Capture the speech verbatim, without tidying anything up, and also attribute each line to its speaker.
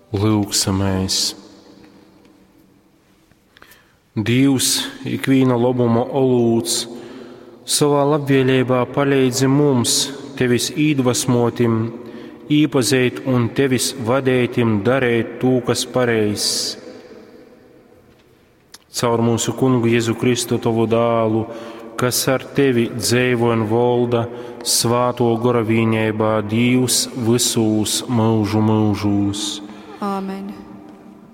Speaker 1: Lūgsamais. Dievs, ikviena labuma olūts, savā labvēlībā palīdzi mums, tevis iedvesmotim, īpazīt un tevis vadētim darēt to, kas pareizs. Caur mūsu Kungu Jēzu Kristu, tavu dālu, kas ar tevi dzīvo un valda svāto gara vienībā, Dievs visos mūžu mūžos.
Speaker 2: Āmen.